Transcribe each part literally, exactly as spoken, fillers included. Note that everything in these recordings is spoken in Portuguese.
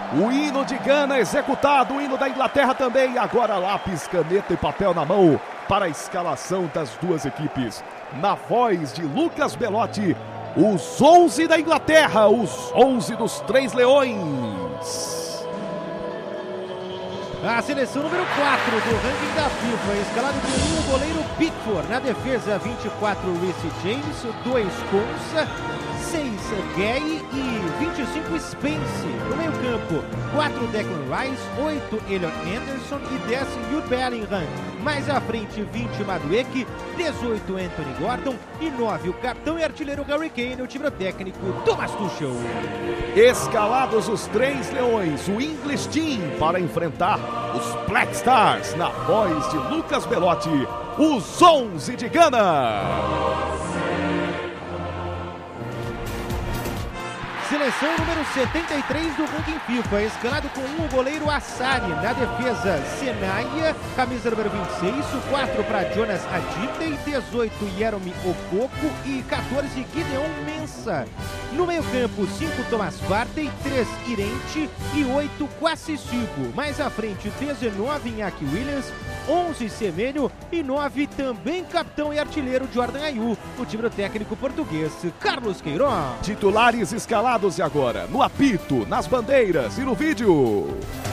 O hino de Gana executado, o hino da Inglaterra também. Agora lápis, caneta e papel na mão para a escalação das duas equipes. Na voz de Lucas Belotti, os onze da Inglaterra, os onze dos Três Leões. A seleção número quatro do ranking da FIFA, escalado com um, o goleiro Pickford. Na defesa, vinte e quatro, Reece James, dois, Konsa, seis, Gay e vinte e cinco, Spence. No meio campo, quatro, Declan Rice, oito, Elliot Anderson e dez, Jude Bellingham. Mais à frente, vinte, Madueke, dezoito, Anthony Gordon e nove, o capitão e artilheiro Harry Kane, o time técnico Thomas Tuchel. Escalados os Três Leões, o English Team, para enfrentar os Black Stars, na voz de Lucas Belotti, os onze de Gana. Seleção número setenta e três do ranking FIFA, escalado com um, o goleiro Assari. Na defesa, Senaya, camisa número vinte e seis, quatro para Jonas Adjei, dezoito, Yeromi Okoko e quatorze, Gideon Mensah. No meio campo, cinco, Thomas Partey, três, Irente e oito, Kwasi Sigu. Mais à frente, dezenove, Iñaki Williams, onze, Semenyo e nove, também capitão e artilheiro Jordan Ayew, o time do técnico português Carlos Queiroz. Titulares escalados e agora no apito, nas bandeiras e no vídeo.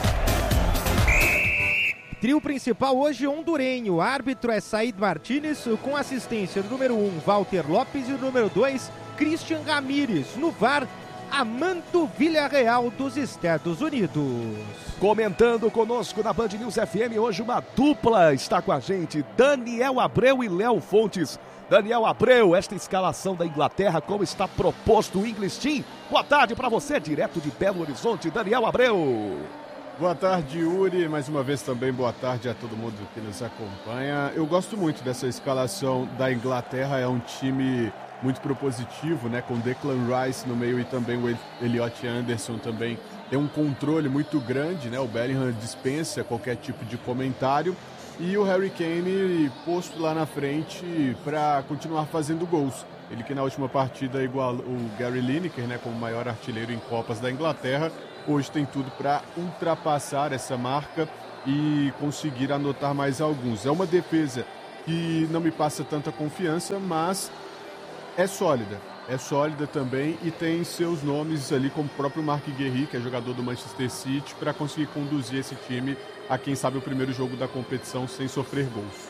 Trio principal hoje hondurenho, árbitro é Said Martínez, com assistência do número um, Walter Lopes, e do número dois, Christian Ramírez. No V A R, Amanto Villarreal dos Estados Unidos. Comentando conosco na Band News F M, hoje uma dupla está com a gente, Daniel Abreu e Léo Fontes. Daniel Abreu, esta escalação da Inglaterra, como está proposto o English Team? Boa tarde para você, direto de Belo Horizonte, Daniel Abreu. Boa tarde, Yuri. Mais uma vez também boa tarde a todo mundo que nos acompanha. Eu gosto muito dessa escalação da Inglaterra, é um time muito propositivo, né? Com Declan Rice no meio e também o Elliot Anderson também tem um controle muito grande, né? O Bellingham dispensa qualquer tipo de comentário. E o Harry Kane posto lá na frente para continuar fazendo gols. Ele que na última partida igualou o Gary Lineker, né, como maior artilheiro em Copas da Inglaterra, hoje tem tudo para ultrapassar essa marca e conseguir anotar mais alguns. É uma defesa que não me passa tanta confiança, mas é sólida. É sólida também e tem seus nomes ali, como o próprio Marc Guéhi, que é jogador do Manchester City, para conseguir conduzir esse time a, quem sabe, o primeiro jogo da competição sem sofrer gols.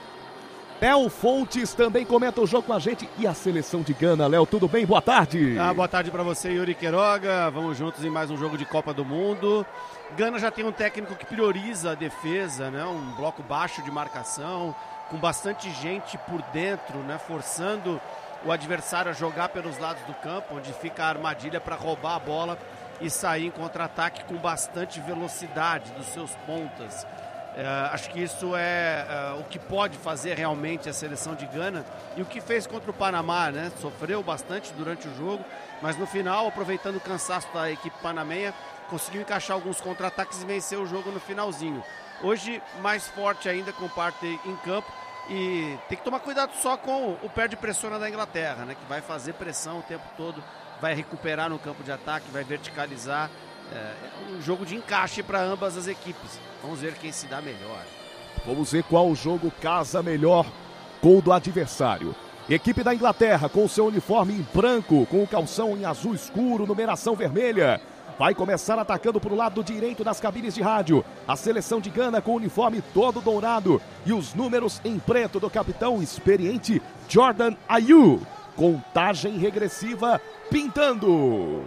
Léo Fontes também comenta o jogo com a gente e a seleção de Gana. Léo, tudo bem? Boa tarde. Ah, boa tarde para você, Yuri Queiroga. Vamos juntos em mais um jogo de Copa do Mundo. Gana já tem um técnico que prioriza a defesa, né? Um bloco baixo de marcação, com bastante gente por dentro, né? Forçando o adversário a jogar pelos lados do campo, onde fica a armadilha para roubar a bola e sair em contra-ataque com bastante velocidade dos seus pontas. É, acho que isso é, é o que pode fazer realmente a seleção de Gana e o que fez contra o Panamá, né? Sofreu bastante durante o jogo, mas no final, aproveitando o cansaço da equipe panamenha, conseguiu encaixar alguns contra-ataques e vencer o jogo no finalzinho. Hoje, mais forte ainda com o Partey em campo. E tem que tomar cuidado só com o pé de pressão da Inglaterra, né? Que vai fazer pressão o tempo todo, vai recuperar no campo de ataque, vai verticalizar. É um jogo de encaixe para ambas as equipes. Vamos ver quem se dá melhor. Vamos ver qual jogo casa melhor com o do adversário. Equipe da Inglaterra com seu uniforme em branco, com o calção em azul escuro, numeração vermelha. Vai começar atacando para o lado direito das cabines de rádio. A seleção de Gana com o uniforme todo dourado e os números em preto do capitão experiente Jordan Ayew. Contagem regressiva pintando.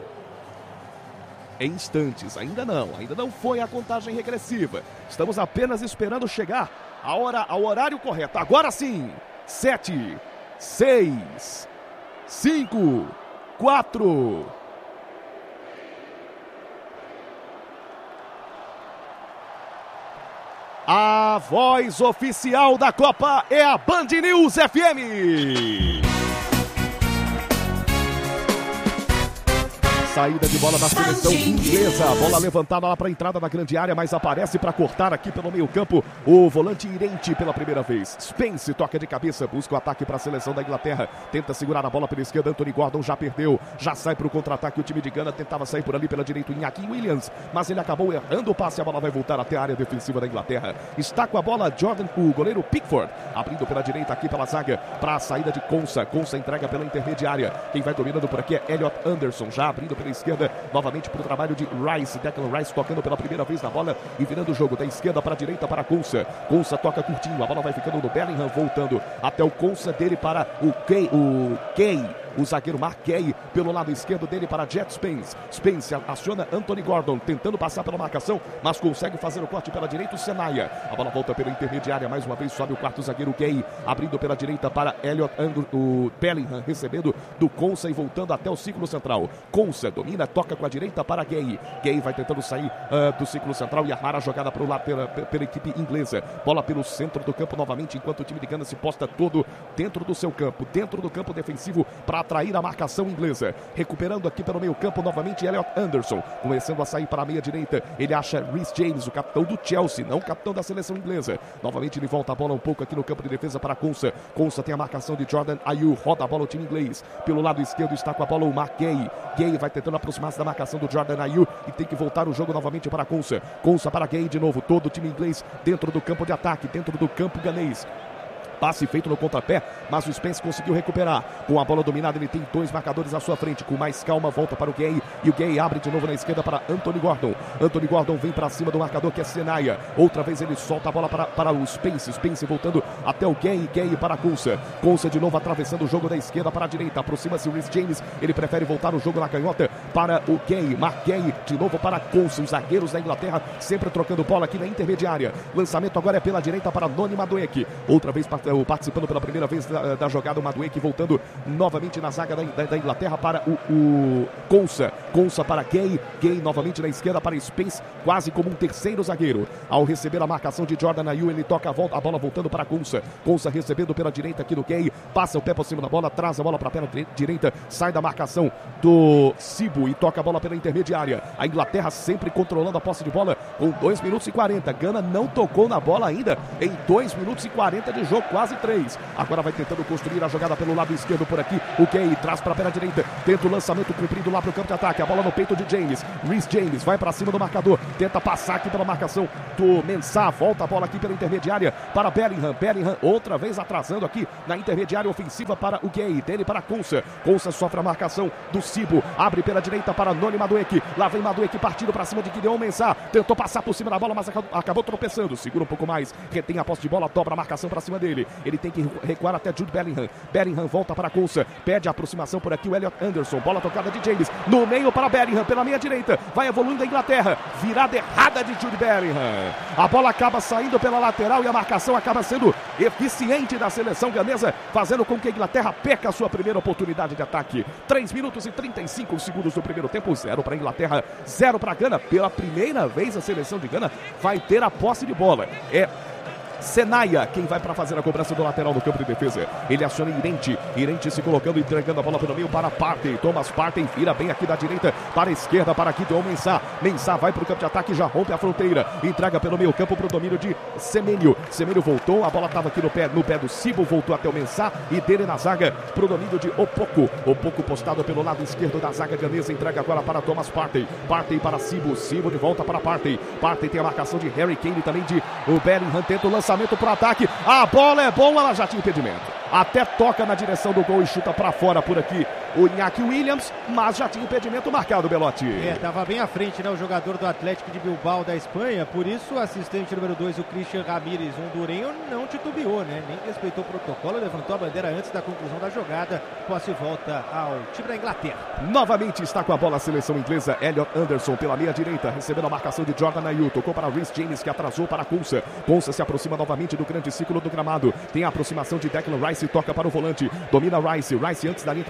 Em instantes, ainda não, ainda não foi a contagem regressiva. Estamos apenas esperando chegar a hora, ao horário correto. Agora sim, sete, seis, cinco, quatro... A voz oficial da Copa é a Band News F M. saída de bola da seleção inglesa. Bola levantada lá para a entrada da grande área, mas aparece para cortar aqui pelo meio campo o volante Irente pela primeira vez. Spence toca de cabeça, busca o ataque para a seleção da Inglaterra. Tenta segurar a bola pela esquerda, Anthony Gordon já perdeu. Já sai para o contra-ataque o time de Gana, tentava sair por ali pela direita o Iñaki Williams, mas ele acabou errando o passe. A bola vai voltar até a área defensiva da Inglaterra. Está com a bola Jordan, o goleiro Pickford, abrindo pela direita aqui pela zaga para a saída de Konsa. Konsa entrega pela intermediária. Quem vai dominando por aqui é Elliot Anderson, já abrindo pela esquerda, novamente para o trabalho de Rice. Declan Rice tocando pela primeira vez na bola e virando o jogo da esquerda para a direita para Konsa. Konsa toca curtinho, a bola vai ficando no Bellingham, voltando até o Konsa, dele para o Kay, o Kay. O zagueiro Mark Gay pelo lado esquerdo dele para Jet Spence. Spence aciona Anthony Gordon, tentando passar pela marcação, mas consegue fazer o corte pela direita o Senaya. A bola volta pela intermediária, mais uma vez sobe o quarto zagueiro Gay, abrindo pela direita para Elliot Andrew, o Bellingham, recebendo do Konsa e voltando até o círculo central. Konsa domina, toca com a direita para Gay. Gay vai tentando sair uh, do círculo central e armar a jogada para o lado pela, pela equipe inglesa. Bola pelo centro do campo novamente, enquanto o time de Gana se posta todo dentro do seu campo, dentro do campo defensivo, para atrair a marcação inglesa. Recuperando aqui pelo meio campo novamente Elliot Anderson, começando a sair para a meia direita. Ele acha Reece James, o capitão do Chelsea, não o capitão da seleção inglesa. Novamente ele volta a bola um pouco aqui no campo de defesa para Konsa. Konsa tem a marcação de Jordan Ayew, roda a bola o time inglês. Pelo lado esquerdo está com a bola o Mark Gay. Gay vai tentando aproximar-se da marcação do Jordan Ayew e tem que voltar o jogo novamente para Konsa. Konsa para Gay de novo, todo o time inglês dentro do campo de ataque, dentro do campo ganês. Passe feito no contrapé, mas o Spence conseguiu recuperar. Com a bola dominada, ele tem dois marcadores à sua frente. Com mais calma, volta para o Gay. E o Gay abre de novo na esquerda para Anthony Gordon. Anthony Gordon vem para cima do marcador que é Senaya. Outra vez ele solta a bola para, para o Spence. Spence voltando até o Gay. Gay para Konsa. Konsa de novo atravessando o jogo da esquerda para a direita. Aproxima-se o Reece James. Ele prefere voltar o jogo na canhota para o Gay. Mark Gay de novo para Konsa. Os zagueiros da Inglaterra sempre trocando bola aqui na intermediária. Lançamento agora é pela direita para Noni Madueke. Outra vez participando pela primeira vez da, da jogada, o Madueke voltando novamente na zaga da, da, da Inglaterra para o, o Konsa. Konsa para Gay. Gay novamente na esquerda para Spence, quase como um terceiro zagueiro. Ao receber a marcação de Jordan Ayew, ele toca a, volta, a bola voltando para Konsa. Konsa recebendo pela direita aqui do Gay, passa o pé por cima da bola, traz a bola para a perna direita, sai da marcação do Sibo e toca a bola pela intermediária. A Inglaterra sempre controlando a posse de bola com dois minutos e quarenta. Gana não tocou na bola ainda em dois minutos e quarenta de jogo, quase três. Agora vai tentando construir a jogada pelo lado esquerdo por aqui. O Gay traz para a perna direita, tenta o lançamento comprido lá para o campo de ataque. A bola no peito de James. Reece James vai para cima do marcador, tenta passar aqui pela marcação do Mensah. Volta a bola aqui pela intermediária para Bellingham. Bellingham outra vez atrasando aqui na intermediária ofensiva para o Gay. Dele para Konsa. Konsa sofre a marcação do Sibo. Abre pela direita para Noni Madueke. Lá vem Madueke partindo para cima de Gideon Mensah. Tentou passar por cima da bola, mas acabou tropeçando. Segura um pouco mais, retém a posse de bola, dobra a marcação para cima dele. Ele tem que recuar até Jude Bellingham. Bellingham volta para Konsa, pede a aproximação por aqui o Elliot Anderson. Bola tocada de James, no meio para Bellingham, pela meia direita, vai evoluindo a Inglaterra, virada errada de Jude Bellingham. A bola acaba saindo pela lateral e a marcação acaba sendo eficiente da seleção ganesa, fazendo com que a Inglaterra perca a sua primeira oportunidade de ataque. três minutos e trinta e cinco segundos do primeiro tempo, zero para a Inglaterra, zero para a Gana. Pela primeira vez a seleção de Gana vai ter a posse de bola. É Senaya quem vai para fazer a cobrança do lateral no campo de defesa. Ele aciona Irente. Irente se colocando e entregando a bola pelo meio para Partey. Thomas Partey vira bem aqui da direita para a esquerda para aqui do Mensah. Mensah vai para o campo de ataque, já rompe a fronteira. Entrega pelo meio campo para o domínio de Semenyo. Semenyo voltou, a bola estava aqui no pé, no pé do Sibo, voltou até o Mensah e dele na zaga para o domínio de Opoku. Opoku postado pelo lado esquerdo da zaga ganesa. Entrega agora para Thomas Partey. Partey para Sibo. Sibo de volta para Partey. Partey tem a marcação de Harry Kane, também de o Bellingham. Tenta o lançamento para o ataque, a bola é boa, ela já tinha impedimento. Até toca na direção do gol e chuta para fora por aqui o Iñaki Williams, mas já tinha impedimento marcado, Belotti. É, estava bem à frente, né, o jogador do Atlético de Bilbao da Espanha, por isso o assistente número dois, o Christian Ramírez, um hondurenho, não titubeou, né, nem respeitou o protocolo, levantou a bandeira antes da conclusão da jogada, posse volta ao time da Inglaterra. Novamente está com a bola a seleção inglesa, Elliot Anderson pela meia direita, recebendo a marcação de Jordan Ayew, tocou para Reece James, que atrasou para Konsa. Konsa se aproxima novamente do grande círculo do gramado, tem a aproximação de Declan Rice, toca para o volante, domina Rice, Rice antes da linha de fim do gramado,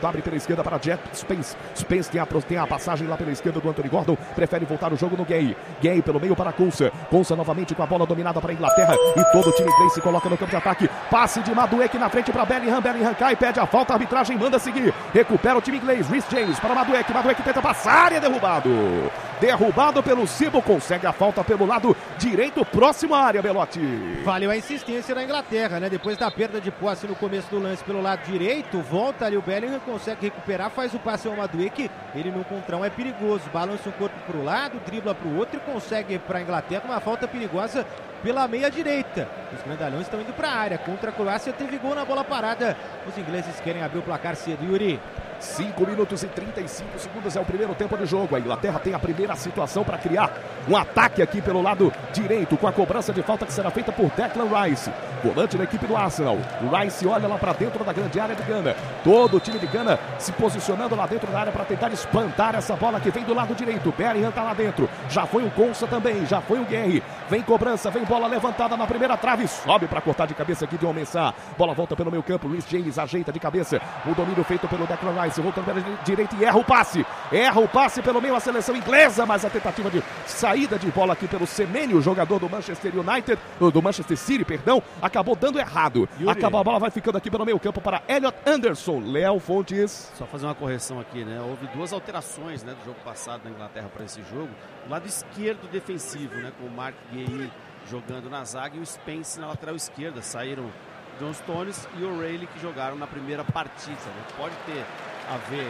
lado, abre pela esquerda para Jet Spence. Spence tem a, tem a passagem lá pela esquerda do Anthony Gordon, prefere voltar o jogo no Gay. Gay pelo meio para Konsa. Konsa novamente com a bola dominada para a Inglaterra e todo o time inglês se coloca no campo de ataque. Passe de Madueke na frente para Bellingham. Bellingham cai, pede a falta, a arbitragem manda seguir. Recupera o time inglês. Rhys James para Madueke. Madueke tenta passar e é derrubado. Derrubado pelo Cibo, consegue a falta pelo lado direito, próximo à área, Belotti. Valeu a insistência da Inglaterra, né? Depois da perda de posse no começo do lance pelo lado direito, volta ali o Bellingham, consegue recuperar, faz o passe ao Madueke. Ele no contrão é perigoso, balança o corpo para o lado, dribla para o outro e consegue para a Inglaterra uma falta perigosa pela meia direita. Os grandalhões estão indo para a área. Contra a Croácia teve gol na bola parada. Os ingleses querem abrir o placar cedo, Yuri. cinco minutos e trinta e cinco segundos é o primeiro tempo de jogo. A Inglaterra tem a primeira situação para criar um ataque aqui pelo lado direito, com a cobrança de falta que será feita por Declan Rice, volante da equipe do Arsenal. O Rice olha lá para dentro da grande área de Gana. Todo o time de Gana se posicionando lá dentro da área para tentar espantar essa bola que vem do lado direito. Bellingham está lá dentro. Já foi o Konsa também, já foi o Guerri. Vem cobrança, vem bola levantada na primeira trave. Sobe para cortar de cabeça aqui de Homensá. Bola volta pelo meio campo. Rhys James ajeita de cabeça. O domínio feito pelo Declan Rice. Voltando pela direita e erra o passe. Erra o passe pelo meio a seleção inglesa, mas a tentativa de saída de bola aqui pelo Semenyo, jogador do Manchester United, do Manchester City, perdão, acabou dando errado. Acabou, a bola vai ficando aqui pelo meio campo para Elliot Anderson. Léo Fontes. Só fazer uma correção aqui, né? Houve duas alterações, né, do jogo passado da Inglaterra para esse jogo. O lado esquerdo defensivo, né, com o Mark Guehi jogando na zaga e o Spence na lateral esquerda. Saíram John Stones e O'Reilly, que jogaram na primeira partida, né? Pode ter a ver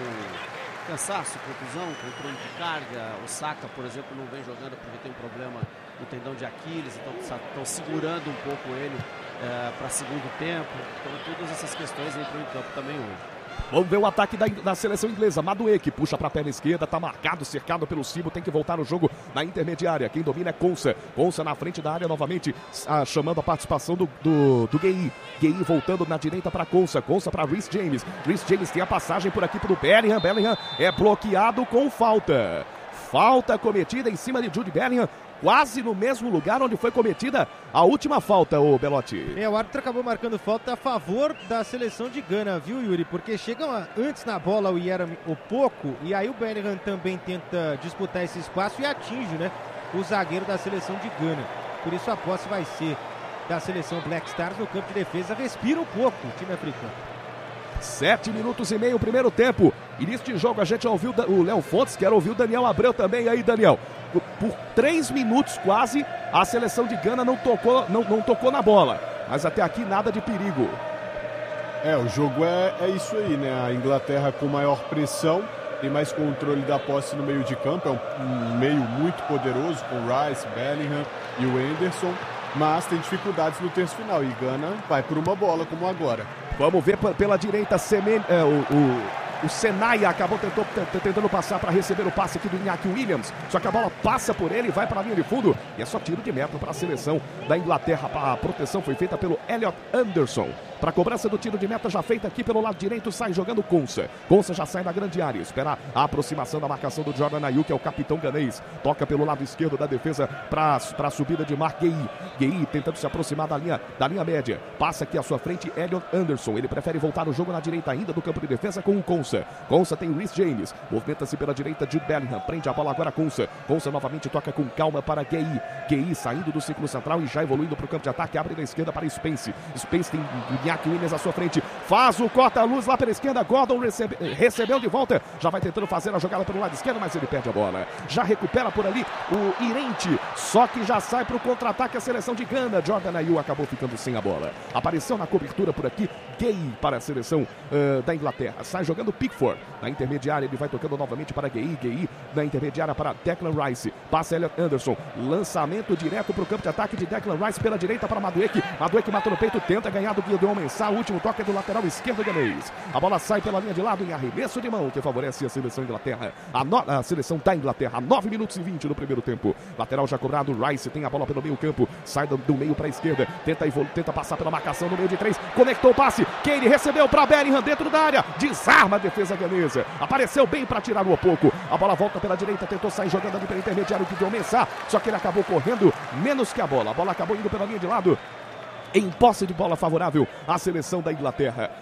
com cansaço, contusão, controle de carga. O Saka, por exemplo, não vem jogando porque tem um problema no tendão de Aquiles, então estão segurando um pouco ele é, para segundo tempo. Então todas essas questões entram em campo também hoje. Vamos ver o ataque da, da seleção inglesa. Madueke puxa para a perna esquerda, tá marcado, cercado pelo Cibo, tem que voltar o jogo na intermediária. Quem domina é Konsa. Konsa na frente da área novamente, ah, chamando a participação do, do, do Guehi. Guehi voltando na direita para Konsa. Konsa para Rhys James. Rhys James tem a passagem por aqui pro Bellingham. Bellingham é bloqueado com falta. Falta cometida em cima de Jude Bellingham, quase no mesmo lugar onde foi cometida a última falta, o Belotti. É, o árbitro acabou marcando falta a favor da seleção de Gana, viu, Yuri? Porque chega antes na bola o Yerami Opoku, e aí o Bellingham também tenta disputar esse espaço e atinge, né, o zagueiro da seleção de Gana. Por isso a posse vai ser da seleção Black Stars no campo de defesa. Respira um pouco o time africano. Sete minutos e meio, o primeiro tempo. Início de jogo, a gente ouviu o Léo Fontes, quero ouvir o Daniel Abreu também. E aí, Daniel, por, por três minutos quase, a seleção de Gana não tocou, não, não tocou na bola. Mas até aqui nada de perigo. É, o jogo é, é isso aí, né? A Inglaterra com maior pressão, tem mais controle da posse no meio de campo. É um, um meio muito poderoso com Rice, Bellingham e o Anderson. Mas tem dificuldades no terço final. E Gana vai por uma bola, como agora. Vamos ver pela direita, Semen, é, o, o, o Senaya acabou tentou, tentando passar para receber o passe aqui do Iñaki Williams, só que a bola passa por ele e vai para a linha de fundo, e é só tiro de meta para a seleção da Inglaterra. A proteção foi feita pelo Elliot Anderson. Para a cobrança do tiro de meta já feita aqui pelo lado direito, sai jogando Konsa. Konsa já sai da grande área, espera a aproximação da marcação do Jordan Ayew, que é o capitão ganês. Toca pelo lado esquerdo da defesa para a subida de Mark Guehi. Guehi tentando se aproximar da linha, da linha média. Passa aqui à sua frente Elliot Anderson. Ele prefere voltar o jogo na direita ainda do campo de defesa com o Konsa. Konsa tem Rhys James. Movimenta-se pela direita de Bellingham. Prende a bola agora Konsa. Konsa novamente toca com calma para Guehi. Guehi saindo do círculo central e já evoluindo para o campo de ataque. Abre da esquerda para Spence. Spence tem Iñaki Williams à sua frente. Faz o corta-luz lá pela esquerda. Gordon recebe, recebeu de volta. Já vai tentando fazer a jogada pelo lado esquerdo, mas ele perde a bola. Já recupera por ali o Irente. Só que já sai para o contra-ataque a seleção de Gana. Jordan Ayew acabou ficando sem a bola. Apareceu na cobertura por aqui Guehi para a seleção uh, da Inglaterra. Sai jogando Pickford. Na intermediária ele vai tocando novamente para Guehi. Guehi na intermediária para Declan Rice. Passa Elliot Anderson. Lançamento direto para o campo de ataque de Declan Rice pela direita para Madueke. Madueke matou no peito. Tenta ganhar do Guilherme Mensah. O último toque é do lateral esquerdo ganês. A bola sai pela linha de lado em arremesso de mão que favorece a seleção Inglaterra. A, no... a seleção da Inglaterra. nove minutos e vinte no primeiro tempo. Lateral já cobrado. Rice tem a bola pelo meio campo. Sai do, do meio para a esquerda. Tenta, tenta passar pela marcação no meio de três. Conectou o passe. Kane recebeu para Bellingham dentro da área. Desarma a defesa ganesa. Apareceu bem para tirar o Opoku. A bola volta pela direita. Tentou sair jogando ali pelo intermediário que deu Mensah. Só que ele acabou correndo menos que a bola. A bola acabou indo pela linha de lado. Em posse de bola favorável à seleção da Inglaterra.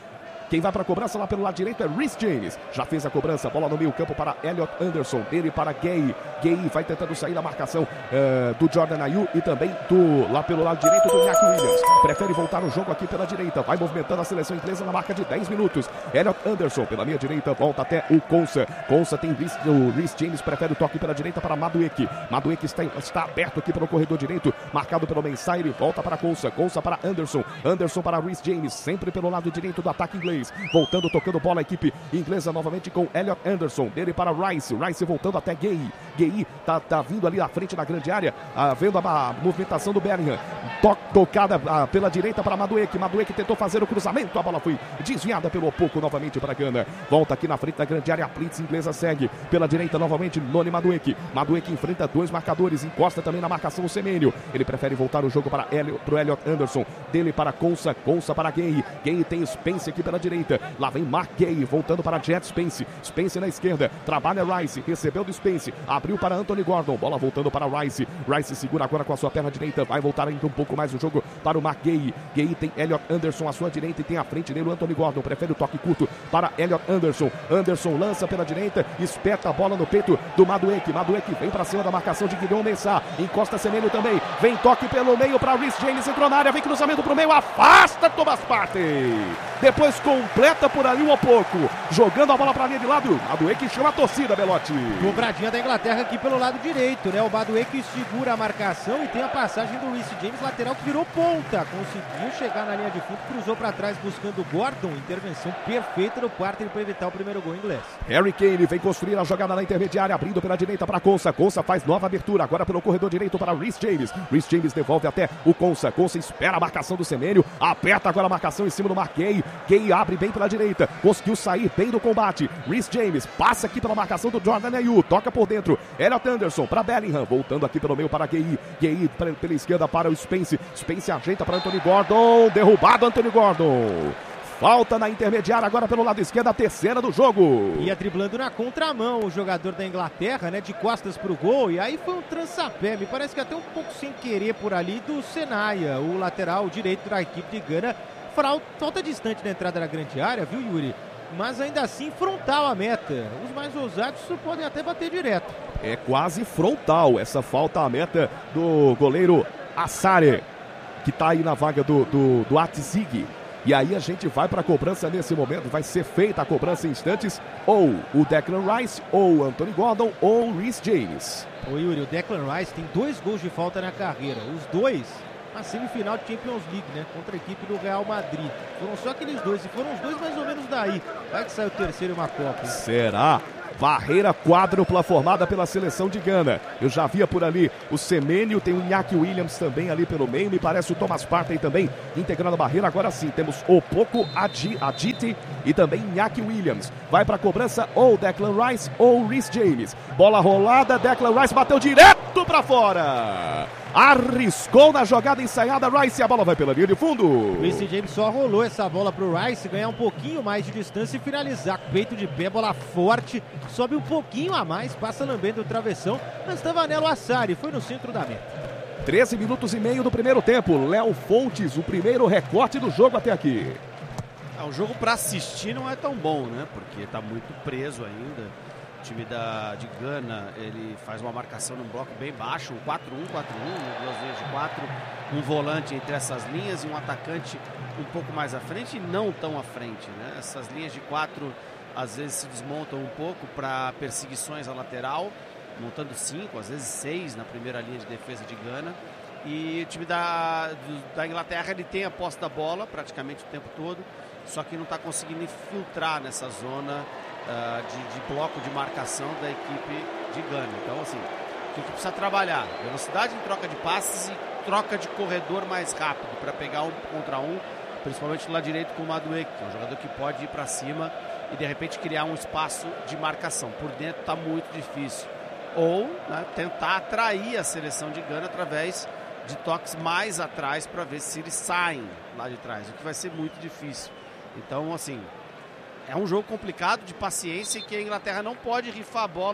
Quem vai para a cobrança lá pelo lado direito é Reece James. Já fez a cobrança, bola no meio campo para Elliot Anderson. Dele para Gay. Gay vai tentando sair da marcação uh, do Jordan Ayew e também do, lá pelo lado direito do Iñaki Williams. Prefere voltar o jogo aqui pela direita. Vai movimentando a seleção inglesa na marca de dez minutos. Elliot Anderson pela meia direita, volta até o Konsa. Konsa tem Reece, o Reece James, prefere o toque pela direita para Madueke. Madueke está, está aberto aqui pelo corredor direito, marcado pelo Mensire. Volta para Konsa. Konsa para Anderson. Anderson para Reece James, sempre pelo lado direito do ataque inglês. Voltando, tocando bola a equipe inglesa novamente com Elliot Anderson. Dele para Rice. Rice voltando até Gay. Gay tá, tá vindo ali à frente da grande área, ah, vendo a, a movimentação do Bellingham. To, tocada ah, pela direita para Madueke. Madueke tentou fazer o cruzamento. A bola foi desviada pelo Opoku novamente para Gana. Volta aqui na frente da grande área. A blitz inglesa segue pela direita novamente. Noni Madueke. Madueke enfrenta dois marcadores. Encosta também na marcação o Semênio. Ele prefere voltar o jogo para Elliot, pro Elliot Anderson. Dele para Konsa. Konsa para Gay. Gay tem Spence aqui pela direita. Lá vem Mark Gay. Voltando para Jet Spence. Spence na esquerda. Trabalha Rice. Recebeu do Spence. Abriu para Anthony Gordon. Bola voltando para Rice. Rice segura agora com a sua perna direita. Vai voltar ainda um pouco mais o jogo para o Mark Gay. Gay tem Elliot Anderson à sua direita e tem à frente dele o Anthony Gordon. Prefere o toque curto para Elliot Anderson. Anderson lança pela direita. Espeta a bola no peito do Madueke. Madueke vem para cima da marcação de Guilherme Mensah. Encosta Semênio também. Vem toque pelo meio para Reece James. Entrou na área. Vem cruzamento para o meio. Afasta Thomas Partey. Depois completa por ali o Opoku. Jogando a bola para a linha de lado. Madueke chama a torcida, Belotti. Dobradinha da Inglaterra aqui pelo lado direito, né? O Madueke segura a marcação e tem a passagem do Reece James, lateral que virou ponta. Conseguiu chegar na linha de fundo, cruzou para trás buscando o Gordon. Intervenção perfeita do Partey para evitar o primeiro gol inglês. Harry Kane vem construir a jogada na intermediária, abrindo pela direita para Konsa. Konsa faz nova abertura, agora pelo corredor direito para Reece James. Reece James devolve até o Konsa. Konsa espera a marcação do Semênio, aperta agora a marcação em cima do Mark Gay. Gay abre bem pela direita, conseguiu sair bem do combate. Reece James passa aqui pela marcação do Jordan Ayew, toca por dentro. Elliot Anderson para Bellingham, voltando aqui pelo meio para Gay. Gay pela esquerda para o Spence. Spence ajeita para Anthony Gordon, derrubado Anthony Gordon. Falta na intermediária agora pelo lado esquerdo, a terceira do jogo. Ia driblando na contramão o jogador da Inglaterra, né, de costas pro gol, e aí foi um trançapé, me parece que até um pouco sem querer por ali do Senaya, o lateral direito da equipe de Gana. Falta distante da entrada da grande área, viu, Yuri? Mas ainda assim frontal a meta. Os mais ousados podem até bater direto. É quase frontal essa falta à meta do goleiro Assare, que tá aí na vaga do, do, do Atzig. E aí a gente vai para a cobrança nesse momento. Vai ser feita a cobrança em instantes. Ou o Declan Rice, ou o Anthony Gordon, ou o Reece James. Ô Yuri, o Declan Rice tem dois gols de falta na carreira. Os dois na semifinal de Champions League, né? Contra a equipe do Real Madrid. Foram só aqueles dois. E foram os dois mais ou menos daí. Vai que sai o terceiro e uma Copa. Hein? Será? Barreira quádrupla formada pela seleção de Gana. Eu já via por ali o Semênio, tem o Iñaki Williams também ali pelo meio. Me parece o Thomas Partey também integrando a barreira. Agora sim, temos Opoku, Aditi e também Iñaki Williams. Vai para a cobrança ou Declan Rice ou Reece James. Bola rolada, Declan Rice bateu direto para fora. Arriscou na jogada ensaiada Rice, a bola vai pela linha de fundo. Reece James só rolou essa bola pro Rice ganhar um pouquinho mais de distância e finalizar. Peito de pé, bola forte, sobe um pouquinho a mais, passa lambendo o travessão, mas estava Nelo Assari, foi no centro da meta. treze minutos e meio do primeiro tempo. Léo Fontes, o primeiro recorte do jogo até aqui. É, o jogo para assistir não é tão bom, né? Porque está muito preso ainda. O time da, de Gana, ele faz uma marcação num bloco bem baixo, um quatro um, quatro um, duas linhas de quatro, um volante entre essas linhas e um atacante um pouco mais à frente e não tão à frente, né? Essas linhas de quatro às vezes se desmontam um pouco para perseguições à lateral, montando cinco, às vezes seis na primeira linha de defesa de Gana. E o time da, do, da Inglaterra, ele tem a posse da bola praticamente o tempo todo, só que não está conseguindo infiltrar nessa zona Uh, de, de bloco de marcação da equipe de Gana. Então, assim, o que precisa trabalhar? Velocidade em troca de passes e troca de corredor mais rápido para pegar um contra um, principalmente do lado direito com o Madueke, que é um jogador que pode ir para cima e de repente criar um espaço de marcação. Por dentro está muito difícil. Ou, né, tentar atrair a seleção de Gana através de toques mais atrás para ver se eles saem lá de trás, o que vai ser muito difícil. Então, assim, é um jogo complicado, de paciência, que a Inglaterra não pode rifar a bola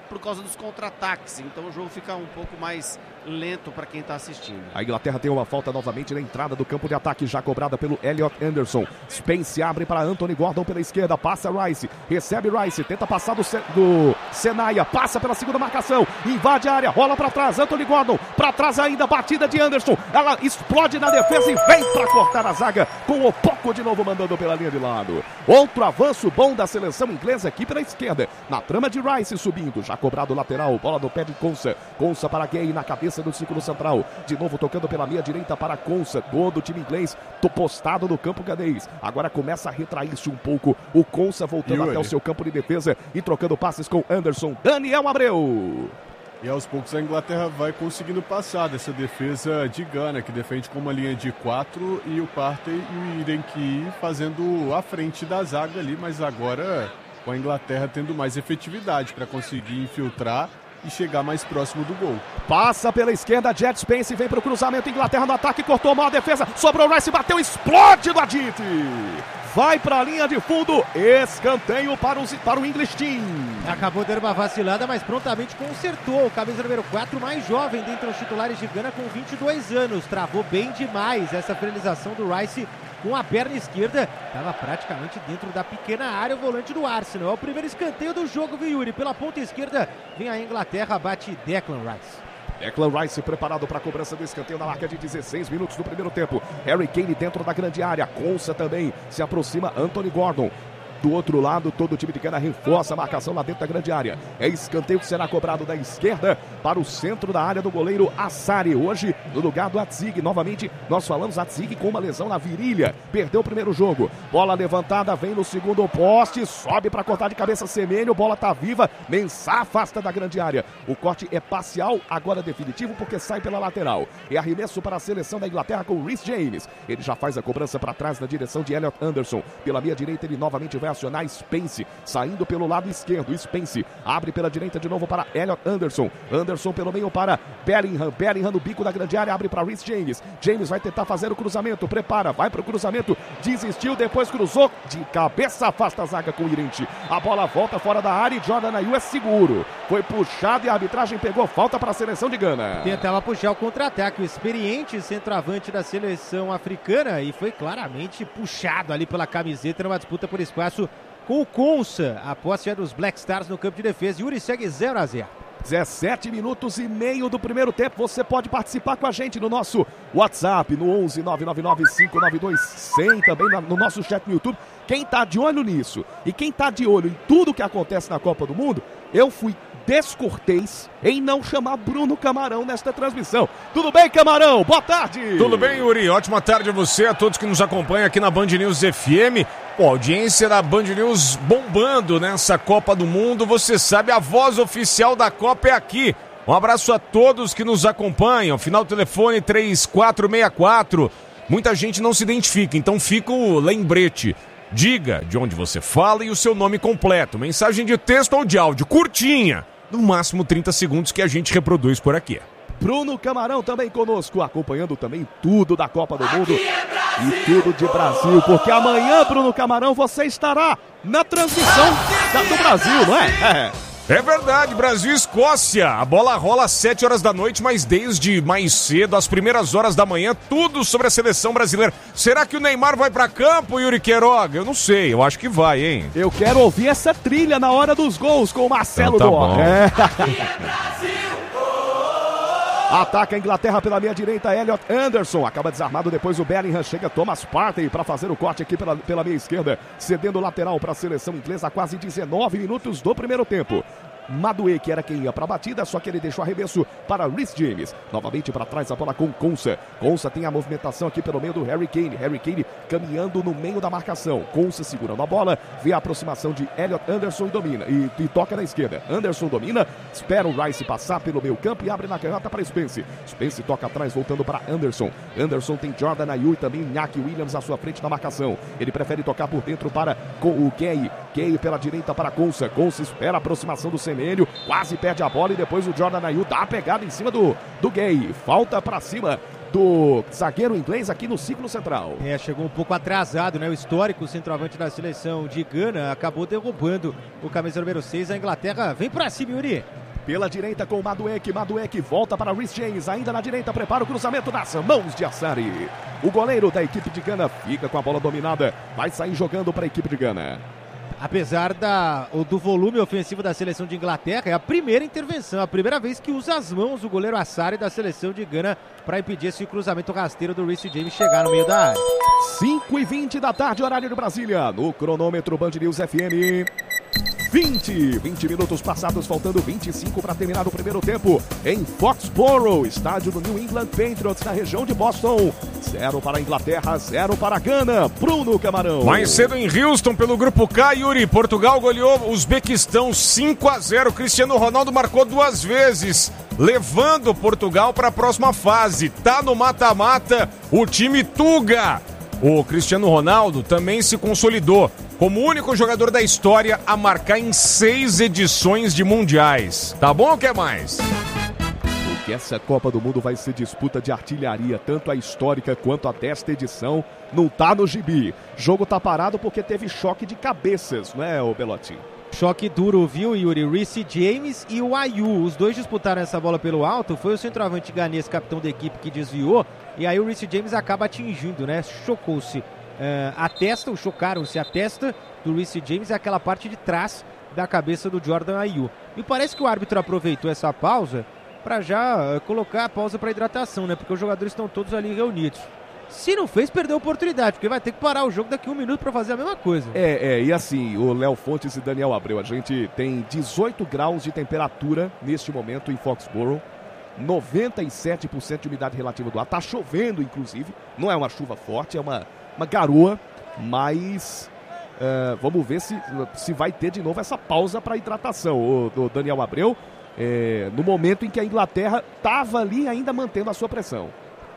por causa dos contra-ataques. Então o jogo fica um pouco mais lento para quem está assistindo. A Inglaterra tem uma falta novamente na entrada do campo de ataque, já cobrada pelo Elliot Anderson. Spence abre para Anthony Gordon pela esquerda, passa Rice, recebe Rice, tenta passar do, Ce... do Senaya, passa pela segunda marcação, invade a área, rola para trás, Anthony Gordon, para trás ainda, batida de Anderson, ela explode na defesa e vem para cortar a zaga com o Opoku de novo mandando pela linha de lado. Outro avanço bom da seleção inglesa aqui pela esquerda, na trama de Rice subindo, já cobrado o lateral, bola no pé de Konsa, Konsa para Gay na cabeça do círculo central, de novo tocando pela meia direita para Konsa, todo o time inglês postado no campo ganês, agora começa a retrair-se um pouco, o Konsa voltando Yuri. até o seu campo de defesa e trocando passes com Anderson, Daniel Abreu. E aos poucos a Inglaterra vai conseguindo passar dessa defesa de Gana, que defende com uma linha de quatro, e o Partey e o Irenki fazendo a frente da zaga ali, mas agora com a Inglaterra tendo mais efetividade para conseguir infiltrar e chegar mais próximo do gol. Passa pela esquerda, Jet Spence vem para o cruzamento, Inglaterra no ataque, cortou mal a defesa, sobrou Rice, bateu, explode do Adit. Vai para a linha de fundo, escanteio para, os, para o English Team. Acabou dando uma vacilada, mas prontamente consertou. O camisa número quatro, mais jovem dentre os titulares de Gana, com vinte e dois anos. Travou bem demais essa finalização do Rice com a perna esquerda. Estava praticamente dentro da pequena área o volante do Arsenal. É o primeiro escanteio do jogo, viu, Yuri? Pela ponta esquerda vem a Inglaterra, bate Declan Rice. Declan Rice preparado para a cobrança do escanteio na marca de dezesseis minutos do primeiro tempo. Harry Kane dentro da grande área. Konsa também se aproxima. Anthony Gordon. Do outro lado, todo o time de Gana reforça a marcação lá dentro da grande área. É escanteio que será cobrado da esquerda para o centro da área do goleiro Assari. Hoje, no lugar do Atzig. Novamente, nós falamos Atzig com uma lesão na virilha. Perdeu o primeiro jogo. Bola levantada, vem no segundo poste. Sobe para cortar de cabeça Semenyo. Bola tá viva. Mensah afasta da grande área. O corte é parcial, agora definitivo, porque sai pela lateral. É arremesso para a seleção da Inglaterra com Reece James. Ele já faz a cobrança para trás na direção de Elliot Anderson. Pela meia direita, ele novamente vai acionar Spence, saindo pelo lado esquerdo. Spence abre pela direita de novo para Elliot Anderson. Anderson pelo meio para Bellingham. Bellingham no bico da grande área, abre para Reece James. James vai tentar fazer o cruzamento, prepara, vai para o cruzamento, desistiu, depois cruzou, de cabeça afasta a zaga com o Irente. A bola volta fora da área e Jordan Ayew é seguro. Foi puxado e a arbitragem pegou falta para a seleção de Gana. Tentava puxar o contra-ataque, o experiente centroavante da seleção africana, e foi claramente puxado ali pela camiseta numa disputa por espaço com o Konsa. A posse é dos Black Stars no campo de defesa. Yuri segue zero a zero. dezessete minutos e meio do primeiro tempo. Você pode participar com a gente no nosso WhatsApp, no onze nove nove nove cinco nove dois cem, também no nosso chat no YouTube. Quem tá de olho nisso e quem tá de olho em tudo que acontece na Copa do Mundo, eu fui descortês em não chamar Bruno Camarão nesta transmissão. Tudo bem, Camarão? Boa tarde! Tudo bem, Yuri? Ótima tarde a você, a todos que nos acompanham aqui na Band News F M. Pô, a audiência da Band News bombando nessa Copa do Mundo. Você sabe, a voz oficial da Copa é aqui. Um abraço a todos que nos acompanham. Final do telefone três quatro seis quatro. Muita gente não se identifica, então fica o lembrete. Diga de onde você fala e o seu nome completo. Mensagem de texto ou de áudio, curtinha. No máximo trinta segundos, que a gente reproduz por aqui. Bruno Camarão também conosco, acompanhando também tudo da Copa do Mundo e tudo de Brasil, porque amanhã, Bruno Camarão, você estará na transmissão da, do Brasil, não é? É. É verdade, Brasil e Escócia. A bola rola às sete horas da noite, mas desde mais cedo, às primeiras horas da manhã, tudo sobre a seleção brasileira. Será que o Neymar vai pra campo, Yuri Queiroga? Eu não sei, eu acho que vai, hein? Eu quero ouvir essa trilha na hora dos gols com o Marcelo então, tá Dor. É. Ataca a Inglaterra pela meia direita, Elliot Anderson. Acaba desarmado, depois o Bellingham chega, Thomas Partey para fazer o corte aqui pela, pela meia esquerda. Cedendo lateral para a seleção inglesa, quase dezenove minutos do primeiro tempo. Madueke, que era quem ia para a batida, só que ele deixou arremesso para Reece James. Novamente para trás a bola com Konsa. Konsa tem a movimentação aqui pelo meio do Harry Kane. Harry Kane caminhando no meio da marcação. Konsa segurando a bola, vê a aproximação de Elliot Anderson e domina. E, e toca na esquerda. Anderson domina, espera o Rice passar pelo meio campo e abre na canhota para Spence. Spence toca atrás, voltando para Anderson. Anderson tem Jordan Ayew e também Iñaki Williams à sua frente na marcação. Ele prefere tocar por dentro para com o Gay. Gay pela direita para Konsa. Konsa espera a aproximação do Semenyo, quase perde a bola e depois o Jordan Ayew dá a pegada em cima do, do Gay. Falta para cima do zagueiro inglês aqui no ciclo central. É, chegou um pouco atrasado, né? O histórico centroavante da seleção de Gana acabou derrubando o camisa número seis. A Inglaterra vem pra cima, Yuri. Pela direita com o Madueke, Madueke volta para Reece James, ainda na direita, prepara o cruzamento nas mãos de Assari. O goleiro da equipe de Gana fica com a bola dominada, vai sair jogando para a equipe de Gana. Apesar da, do volume ofensivo da seleção de Inglaterra, é a primeira intervenção, a primeira vez que usa as mãos o goleiro Assari da seleção de Gana para impedir esse cruzamento rasteiro do Reece James chegar no meio da área. cinco e vinte da tarde, horário de Brasília, no cronômetro Band News F M. vinte, vinte minutos passados, faltando vinte e cinco para terminar o primeiro tempo em Foxborough, estádio do New England Patriots, na região de Boston. Zero para a Inglaterra, zero para a Gana. Bruno Camarão. Mais cedo em Houston, pelo grupo K, Yuri, Portugal goleou o Uzbequistão cinco a zero. Cristiano Ronaldo marcou duas vezes, levando Portugal para a próxima fase. Tá no mata-mata o time Tuga. O Cristiano Ronaldo também se consolidou como o único jogador da história a marcar em seis edições de mundiais. Tá bom ou quer mais? Porque essa Copa do Mundo vai ser disputa de artilharia, tanto a histórica quanto a desta edição. Não tá no gibi. Jogo tá parado porque teve choque de cabeças, não é, ô Belotti? Choque duro, viu, Yuri? Reece James e o Ayew, os dois disputaram essa bola pelo alto. Foi o centroavante ganês, capitão da equipe, que desviou. E aí o Reece James acaba atingindo, né? Chocou-se uh, a testa, ou chocaram-se a testa do Reece James e aquela parte de trás da cabeça do Jordan Ayew. E parece que o árbitro aproveitou essa pausa para já uh, colocar a pausa para hidratação, né? Porque os jogadores estão todos ali reunidos. Se não fez, perdeu a oportunidade, porque vai ter que parar o jogo daqui a um minuto para fazer a mesma coisa. É, é, e assim, o Léo Fontes e Daniel Abreu, a gente tem dezoito graus de temperatura neste momento em Foxborough, noventa e sete por cento de umidade relativa do ar, tá chovendo inclusive, não é uma chuva forte, é uma, uma garoa, mas uh, vamos ver se, se vai ter de novo essa pausa para hidratação, o, do Daniel Abreu, é, no momento em que a Inglaterra estava ali ainda mantendo a sua pressão.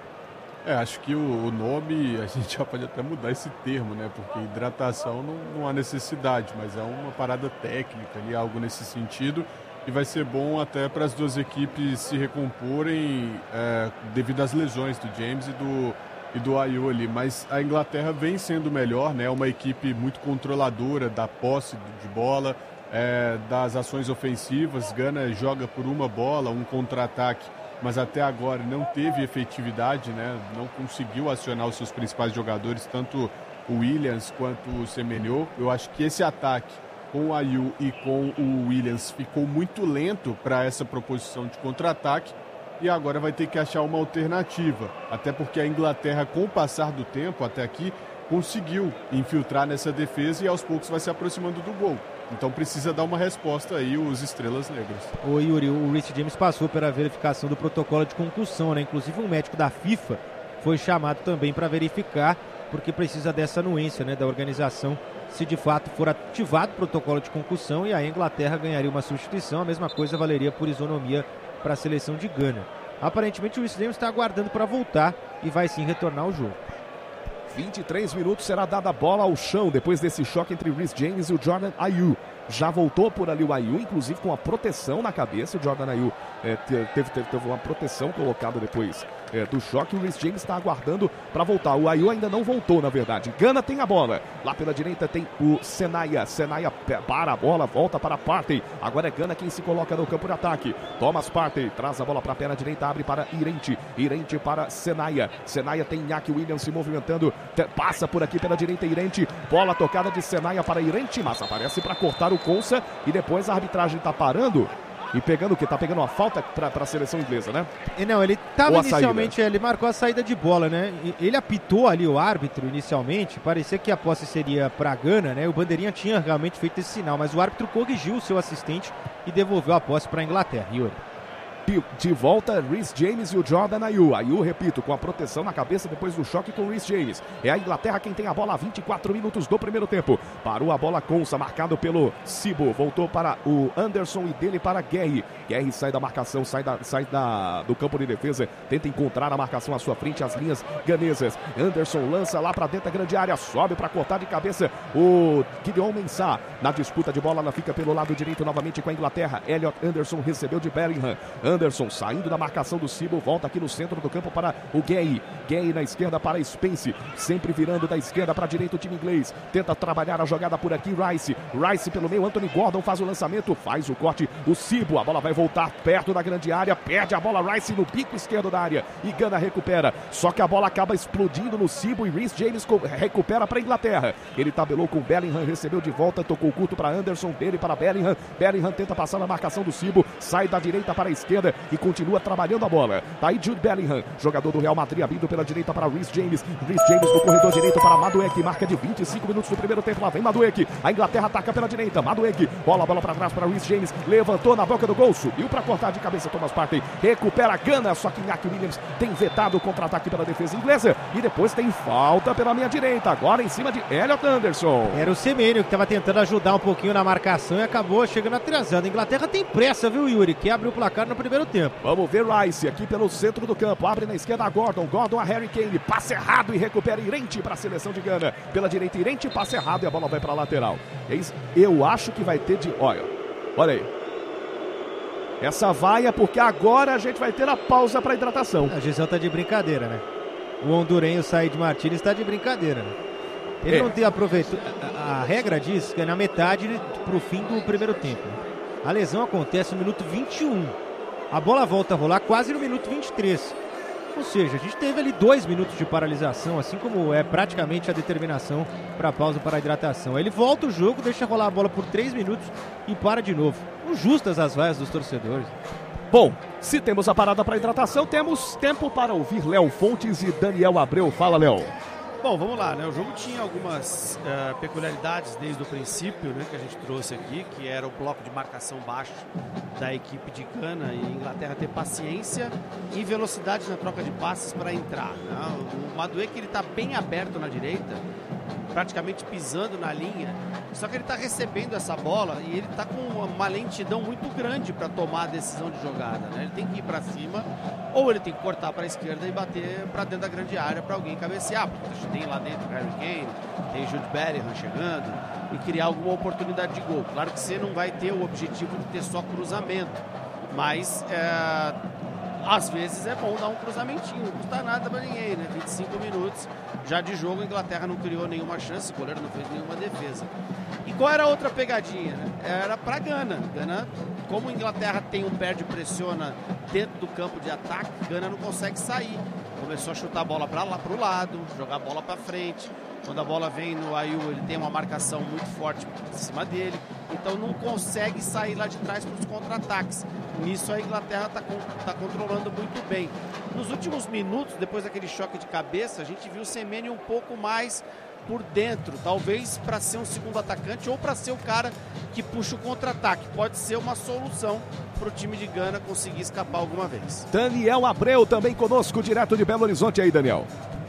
É, acho que o, o nome, a gente já pode até mudar esse termo, né? Porque hidratação não, não há necessidade, mas é uma parada técnica ali, algo nesse sentido. E vai ser bom até para as duas equipes se recomporem é, devido às lesões do James e do, e do Ayew ali. Mas a Inglaterra vem sendo melhor, né? Uma equipe muito controladora da posse de bola, é, das ações ofensivas. Gana joga por uma bola, um contra-ataque, mas até agora não teve efetividade, né? Não conseguiu acionar os seus principais jogadores, tanto o Williams quanto o Semenyo. Eu acho que esse ataque com o Ayew e com o Williams ficou muito lento para essa proposição de contra-ataque e agora vai ter que achar uma alternativa, até porque a Inglaterra, com o passar do tempo até aqui, conseguiu infiltrar nessa defesa e aos poucos vai se aproximando do gol. Então precisa dar uma resposta aí os Estrelas Negras. Ô Yuri, o Reece James passou pela verificação do protocolo de concussão, né? Inclusive um médico da FIFA foi chamado também para verificar, porque precisa dessa anuência, né, da organização, se de fato for ativado o protocolo de concussão, e a Inglaterra ganharia uma substituição. A mesma coisa valeria por isonomia para a seleção de Gana. Aparentemente o Reece James está aguardando para voltar e vai sim retornar ao jogo. vinte e três minutos, será dada a bola ao chão depois desse choque entre o Reece James e o Jordan Ayew. Já voltou por ali o Ayew, inclusive com a proteção na cabeça. O Jordan Ayew é, teve, teve, teve uma proteção colocada depois é, do choque. O Reece James está aguardando para voltar. O Ayew ainda não voltou, na verdade. Gana tem a bola. Lá pela direita tem o Senaya. Senaya para a bola, volta para Partey. Agora é Gana quem se coloca no campo de ataque. Thomas Partey traz a bola para a perna direita, abre para Irente. Irente para Senaya. Senaya tem Iñaki Williams se movimentando. Passa por aqui pela direita, Irente. Bola tocada de Senaya para Irente, mas aparece para cortar o Consa e depois a arbitragem está parando e pegando o que? Tá pegando uma falta para a seleção inglesa, né? E não, ele estava inicialmente, ele marcou a saída de bola, né? Ele apitou ali o árbitro inicialmente, parecia que a posse seria para Gana, né? O bandeirinha tinha realmente feito esse sinal, mas o árbitro corrigiu o seu assistente e devolveu a posse para a Inglaterra. Yuri. De volta, Reece James e o Jordan Ayew. Ayew, repito, com a proteção na cabeça depois do choque com o Reece James. É a Inglaterra quem tem a bola há vinte e quatro minutos do primeiro tempo. Parou a bola Consa, marcado pelo Sibo. Voltou para o Anderson e dele para Guerri. Guerri sai da marcação, sai, da, sai da, do campo de defesa. Tenta encontrar a marcação à sua frente, as linhas ganesas. Anderson lança lá para dentro da grande área. Sobe para cortar de cabeça o Gideon Mensah. Na disputa de bola, ela fica pelo lado direito novamente com a Inglaterra. Elliot Anderson recebeu de Bellingham. Anderson, saindo da marcação do Cibo, volta aqui no centro do campo para o Gay. Gay na esquerda para Spence, sempre virando da esquerda para a direita o time inglês. Tenta trabalhar a jogada por aqui, Rice. Rice pelo meio, Anthony Gordon faz o lançamento, faz o corte, o Cibo. A bola vai voltar perto da grande área, perde a bola, Rice no bico esquerdo da área. E Gana recupera, só que a bola acaba explodindo no Cibo e Reece James recupera para a Inglaterra. Ele tabelou com Bellingham, recebeu de volta, tocou curto para Anderson, dele para Bellingham. Bellingham tenta passar na marcação do Cibo, sai da direita para a esquerda e continua trabalhando a bola. Tá aí Jude Bellingham, jogador do Real Madrid, abrindo pela direita para Reece James. Reece James no corredor direito para Madueke, marca de vinte e cinco minutos do primeiro tempo. Lá vem Madueke, a Inglaterra ataca pela direita. Madueke, bola a bola para trás para Reece James, levantou na boca do gol, subiu para cortar de cabeça Thomas Partey, recupera a Gana, só que Iñaki Williams tem vetado o contra-ataque pela defesa inglesa e depois tem falta pela minha direita, agora em cima de Elliot Anderson. Era o Semenyo que estava tentando ajudar um pouquinho na marcação e acabou chegando atrasado. A Inglaterra tem pressa, viu, Yuri, que abre o placar no primeiro tempo. Vamos ver Rice aqui pelo centro do campo, abre na esquerda a Gordon, Gordon a Harry Kane, passe errado e recupera Irente para a seleção de Gana. Pela direita Irente, passe errado e a bola vai para a lateral. Eu acho que vai ter de... Olha, olha aí. Essa vai é porque agora a gente vai ter a pausa para hidratação. A Gisele tá de brincadeira, né? O hondurenho Said Martínez está de brincadeira, né? Ele é. não tem aproveitou. A, a regra diz que é na metade pro fim do primeiro tempo. A lesão acontece no minuto vinte e um. A bola volta a rolar quase no minuto vinte e três. Ou seja, a gente teve ali dois minutos de paralisação, assim como é praticamente a determinação para a pausa para a hidratação. Ele volta o jogo, deixa rolar a bola por três minutos e para de novo. Justas as vaias dos torcedores. Bom, se temos a parada para hidratação, temos tempo para ouvir Léo Fontes e Daniel Abreu. Fala, Léo. Bom, vamos lá, né? O jogo tinha algumas uh, peculiaridades desde o princípio, né, que a gente trouxe aqui, que era o bloco de marcação baixo da equipe de Gana e Inglaterra ter paciência e velocidade na troca de passes para entrar, né? O Madueke, ele está bem aberto na direita, praticamente pisando na linha, só que ele está recebendo essa bola e ele está com uma lentidão muito grande para tomar a decisão de jogada, né? Ele tem que ir para cima ou ele tem que cortar para a esquerda e bater para dentro da grande área para alguém cabecear, porque tem lá dentro o Harry Kane, tem Jude Bellingham chegando e criar alguma oportunidade de gol. Claro que você não vai ter o objetivo de ter só cruzamento, mas é, às vezes é bom dar um cruzamentinho, não custa nada para ninguém, né? vinte e cinco minutos já de jogo, a Inglaterra não criou nenhuma chance, o goleiro não fez nenhuma defesa. E qual era a outra pegadinha, né? Era para Gana. Gana, como a Inglaterra tem um perde e pressiona dentro do campo de ataque, Gana não consegue sair. Começou a chutar a bola para lá, para o lado, jogar a bola para frente. Quando a bola vem no Ayew, ele tem uma marcação muito forte em cima dele, então não consegue sair lá de trás para os contra-ataques. Nisso a Inglaterra está tá controlando muito bem. Nos últimos minutos, depois daquele choque de cabeça, a gente viu o Semenyo um pouco mais por dentro, talvez para ser um segundo atacante ou para ser o cara que puxa o contra-ataque. Pode ser uma solução para o time de Gana conseguir escapar alguma vez. Daniel Abreu também conosco, direto de Belo Horizonte aí, Daniel.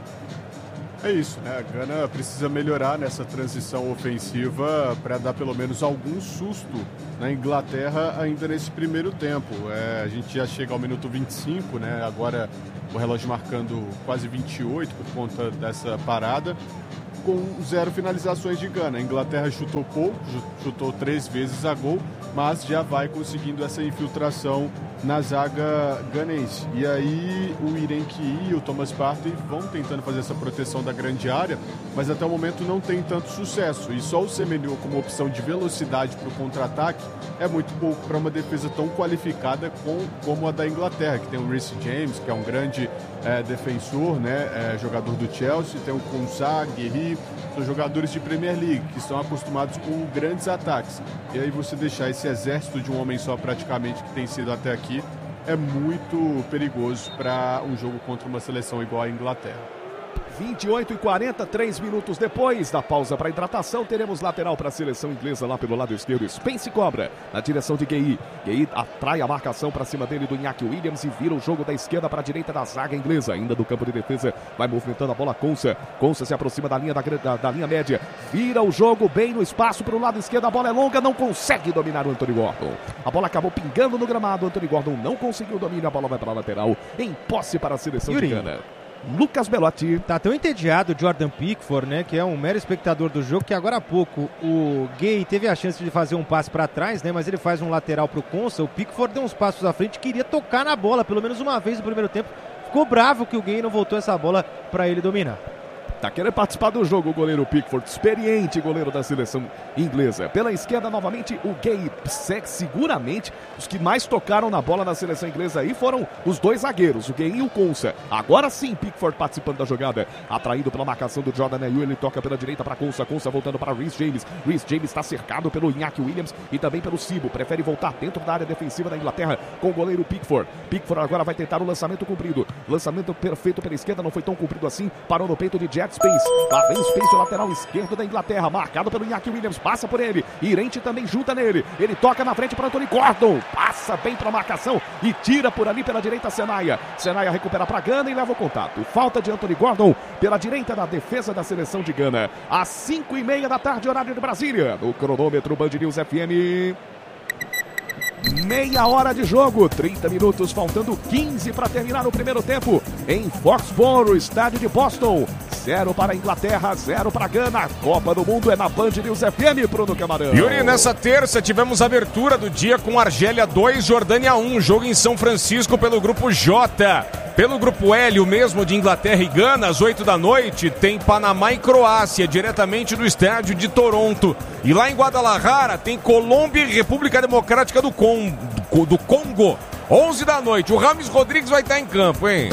É isso, né? A Gana precisa melhorar nessa transição ofensiva para dar pelo menos algum susto na Inglaterra ainda nesse primeiro tempo. É, a gente já chega ao minuto vinte e cinco, né? Agora o relógio marcando quase vinte e oito por conta dessa parada, com zero finalizações de Gana. A Inglaterra chutou pouco, chutou três vezes a gol, mas já vai conseguindo essa infiltração na zaga ganense. E aí o Irenki e o Thomas Partey vão tentando fazer essa proteção da grande área, mas até o momento não tem tanto sucesso. E só o Semenyo como opção de velocidade para o contra-ataque é muito pouco para uma defesa tão qualificada com, como a da Inglaterra, que tem o Reece James, que é um grande é, defensor, né, é, jogador do Chelsea, tem o Konsa, Guerri, são jogadores de Premier League, que estão acostumados com grandes ataques. E aí você deixar esse exército de um homem só praticamente, que tem sido até aqui, é muito perigoso para um jogo contra uma seleção igual a Inglaterra. vinte e oito e quarenta, três minutos depois da pausa para hidratação, teremos lateral para a seleção inglesa lá pelo lado esquerdo. Spence cobra na direção de Gueye. Gueye atrai a marcação para cima dele do Iñaki Williams e vira o jogo da esquerda para a direita da zaga inglesa. Ainda do campo de defesa, vai movimentando a bola Konsa. Konsa se aproxima da linha, da, da, da linha média. Vira o jogo bem no espaço para o lado esquerdo. A bola é longa, não consegue dominar o Anthony Gordon. A bola acabou pingando no gramado. O Anthony Gordon não conseguiu o domínio. A bola vai para a lateral. Em posse para a seleção Yuri, de Gana. Lucas Belotti. Tá tão entediado o Jordan Pickford, né, que é um mero espectador do jogo, que agora há pouco o Gay teve a chance de fazer um passe para trás, né, mas ele faz um lateral pro Konsa. O Pickford deu uns passos à frente, queria tocar na bola pelo menos uma vez no primeiro tempo. Ficou bravo que o Gay não voltou essa bola para ele dominar. Tá querendo participar do jogo o goleiro Pickford, experiente goleiro da seleção inglesa. Pela esquerda, novamente, o Gay. Seguramente, os que mais tocaram na bola na seleção inglesa aí foram os dois zagueiros, o Gay e o Konsa. Agora sim, Pickford participando da jogada, atraído pela marcação do Jordan Ayew. Ele toca pela direita para Konsa, Konsa voltando para Reece James. Reece James está cercado pelo Iñaki Williams e também pelo Sibo. Prefere voltar dentro da área defensiva da Inglaterra com o goleiro Pickford. Pickford agora vai tentar o lançamento comprido. Lançamento perfeito pela esquerda, não foi tão comprido assim. Parou no peito de Jet Spence. Lá vem Spence, o lateral esquerdo da Inglaterra, marcado pelo Iñaki Williams, passa por ele. Irente também junta nele. Ele toca na frente para Anthony Gordon. Passa bem para a marcação e tira por ali pela direita Senaia. Senaia recupera para Gana e leva o contato. Falta de Anthony Gordon pela direita da defesa da seleção de Gana. Às cinco e meia da tarde, horário de Brasília. No cronômetro Band News F M. Meia hora de jogo, trinta minutos, faltando quinze para terminar o primeiro tempo. Em Foxborough, estádio de Boston. Zero para a Inglaterra, zero para a Gana. A Copa do Mundo é na Band News F M, Bruno Camarão. Yuri, nessa terça tivemos a abertura do dia com Argélia dois, Jordânia um. Jogo em São Francisco pelo grupo J. Pelo grupo L, o mesmo de Inglaterra e Gana, às oito da noite, tem Panamá e Croácia, diretamente do estádio de Toronto. E lá em Guadalajara tem Colômbia e República Democrática do Congo, do Congo, onze da noite. O Rames Rodrigues vai estar em campo, hein?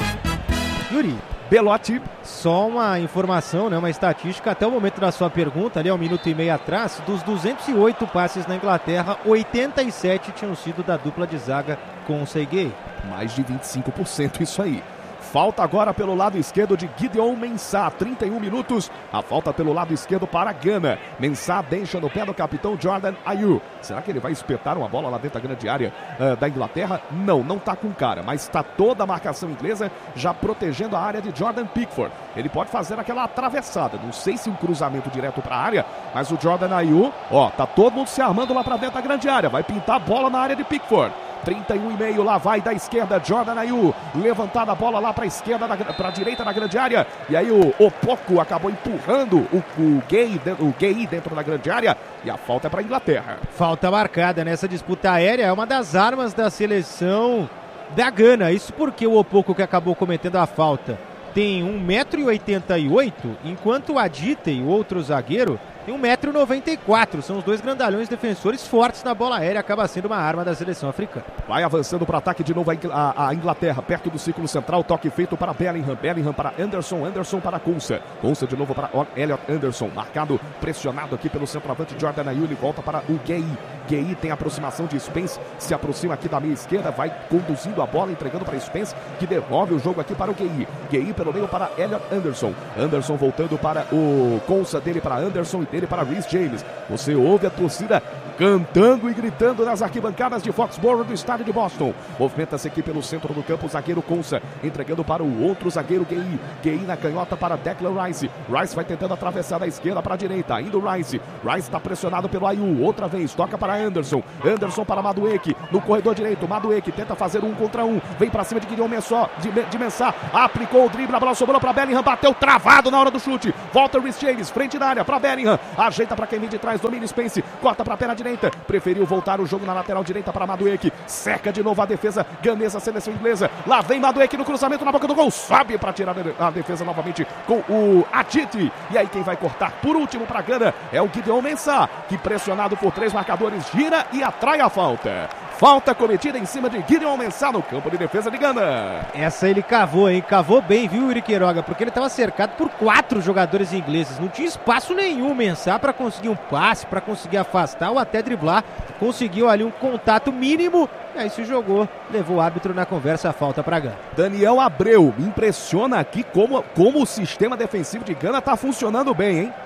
Yuri, Belotti. Só uma informação, né, uma estatística, até o momento da sua pergunta, ali há um minuto e meio atrás, dos duzentos e oito passes na Inglaterra, oitenta e sete tinham sido da dupla de zaga com o Serguei. Mais de vinte e cinco por cento isso aí. Falta agora pelo lado esquerdo de Gideon Mensah, trinta e um minutos. A falta pelo lado esquerdo para Gana. Mensah deixa no pé do capitão Jordan Ayew. Será que ele vai espetar uma bola lá dentro da grande área uh, da Inglaterra? Não, não tá com cara, mas está toda a marcação inglesa já protegendo a área de Jordan Pickford. Ele pode fazer aquela atravessada, não sei se um cruzamento direto para a área, mas o Jordan Ayew, ó, tá todo mundo se armando lá para dentro da grande área. Vai pintar a bola na área de Pickford. trinta e um e meio, lá vai da esquerda Jordan Ayew, levantada a bola lá para a esquerda, para a direita da grande área, e aí o Opoku acabou empurrando o, o, Gay, o Gay dentro da grande área, e a falta é para a Inglaterra. Falta marcada nessa disputa aérea, é uma das armas da seleção da Gana, isso porque o Opoku, que acabou cometendo a falta, tem um metro e oitenta e oito, enquanto o Aditei, o outro zagueiro, tem um metro e noventa e quatro. São os dois grandalhões defensores fortes na bola aérea. Acaba sendo uma arma da seleção africana. Vai avançando para ataque de novo a, a Inglaterra. Perto do círculo central. Toque feito para Bellingham. Bellingham para Anderson. Anderson para Konsa. Konsa de novo para Elliot Anderson. Marcado, pressionado aqui pelo centroavante Jordan Ayew. Ele volta para o Gay. Gay tem aproximação de Spence. Se aproxima aqui da meia esquerda. Vai conduzindo a bola, entregando para Spence, que devolve o jogo aqui para o Gay. Gay pelo meio para Elliot Anderson. Anderson voltando para o Konsa, dele para Anderson e dele para Reece James. Você ouve a torcida cantando e gritando nas arquibancadas de Foxborough do estádio de Boston. Movimenta-se aqui pelo centro do campo o zagueiro Konsa, entregando para o outro zagueiro Gay. Gay na canhota para Declan Rice. Rice vai tentando atravessar da esquerda para a direita, indo Rice. Rice está pressionado pelo Ayew, outra vez, toca para Anderson. Anderson para Madueke, no corredor direito. Madueke tenta fazer um contra um, vem para cima de Gideon Mensah, de, de Mensah, aplicou o drible, a bola sobrou para Bellingham, bateu travado na hora do chute. Volta Reece James, frente da área para Bellingham, ajeita para quem vem de trás, domina Spence, corta para a perna direita, preferiu voltar o jogo na lateral direita para Madueke, seca de novo a defesa ganesa, seleção inglesa. Lá vem Madueke no cruzamento na boca do gol, sobe para tirar a defesa novamente com o Aditi. E aí quem vai cortar por último para Gana é o Gideon Mensah, que pressionado por três marcadores gira e atrai a falta. Falta cometida em cima de Gideon Mensah no campo de defesa de Gana. Essa ele cavou, hein? Cavou bem, viu, Yuri Queiroga? Porque ele estava cercado por quatro jogadores ingleses. Não tinha espaço nenhum Mensah para conseguir um passe, para conseguir afastar ou até driblar. Conseguiu ali um contato mínimo. E aí se jogou, levou o árbitro na conversa, a falta para Gana. Daniel Abreu, me impressiona aqui como, como o sistema defensivo de Gana está funcionando bem, hein?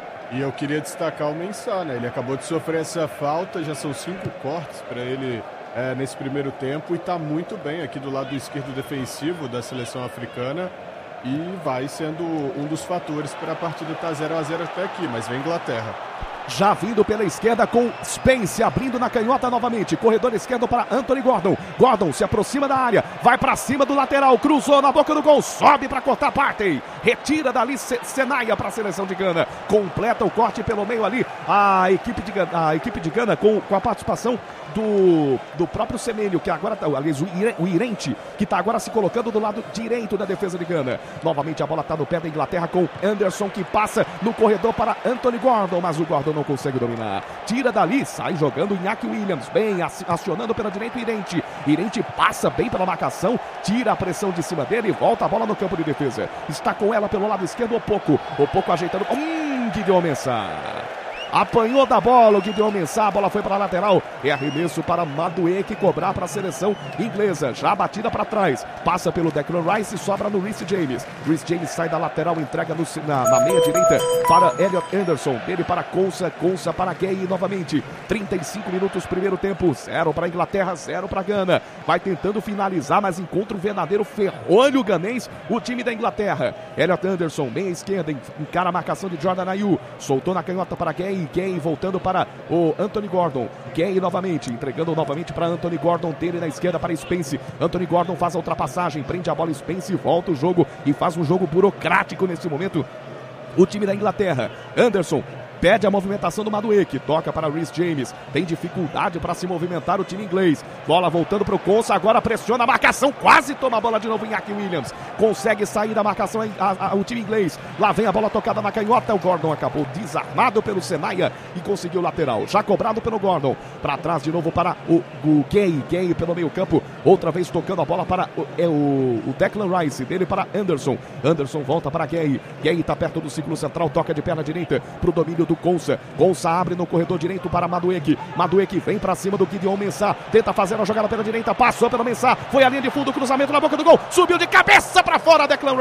E eu queria destacar o Mensah, né? Ele acabou de sofrer essa falta, já são cinco cortes para ele é, nesse primeiro tempo e está muito bem aqui do lado esquerdo defensivo da seleção africana e vai sendo um dos fatores para a partida estar zero a zero até aqui, mas vem Inglaterra. Já vindo pela esquerda com Spence, abrindo na canhota novamente. Corredor esquerdo para Anthony Gordon. Gordon se aproxima da área, vai para cima do lateral, cruzou na boca do gol, sobe para cortar Partey. Retira dali Senaya para a seleção de Gana. Completa o corte pelo meio ali a equipe de Gana, a equipe de Gana com, com a participação do, do próprio Semenyo, que agora está, aliás, o, Ire, o Irente, que está agora se colocando do lado direito da defesa de Gana. Novamente a bola está no pé da Inglaterra com Anderson, que passa no corredor para Anthony Gordon, mas o Gordon não consegue dominar. Tira dali, sai jogando Iñaki Williams, bem acionando pela direita o Irente. Irente passa bem pela marcação, tira a pressão de cima dele e volta a bola no campo de defesa. Está com ela pelo lado esquerdo o Poco. O Poco ajeitando. Hum, Gideon Mensah. Apanhou da bola o Gideon Mensah, a bola foi para a lateral. É arremesso para Madueke cobrar para a seleção inglesa. Já batida para trás. Passa pelo Declan Rice e sobra no Reece James. Reece James sai da lateral, entrega no, na, na meia direita para Elliot Anderson. Dele para Konsa, Konsa para Gay novamente. trinta e cinco minutos, primeiro tempo. Zero para a Inglaterra, zero para a Gana. Vai tentando finalizar, mas encontra um verdadeiro ferrolho ganês, o time da Inglaterra. Elliot Anderson, meia esquerda, encara a marcação de Jordan Ayew. Soltou na canhota para Gay. Gay voltando para o Anthony Gordon. Gay novamente, entregando novamente para Anthony Gordon, dele na esquerda para Spence. Anthony Gordon faz a ultrapassagem, prende a bola, Spence volta o jogo e faz um jogo burocrático nesse momento. O time da Inglaterra. Anderson pede a movimentação do Madueke, toca para Reece James, tem dificuldade para se movimentar o time inglês. Bola voltando para o Konsa, agora pressiona a marcação, quase toma a bola de novo em Iñaki Williams. Consegue sair da marcação a, a, o time inglês. Lá vem a bola tocada na canhota, o Gordon acabou desarmado pelo Senaya e conseguiu o lateral. Já cobrado pelo Gordon, para trás de novo para o, o Gay, Gay pelo meio campo, outra vez tocando a bola para o, é o, o Declan Rice, dele para Anderson. Anderson volta para Gay, Gay está perto do círculo central, toca de perna direita para o domínio do Konsa. Konsa abre no corredor direito para Madueke. Madueke vem para cima do Gideon Mensah. Tenta fazer a jogada pela direita. Passou pelo Mensah. Foi a linha de fundo. Cruzamento na boca do gol. Subiu de cabeça para fora. Declan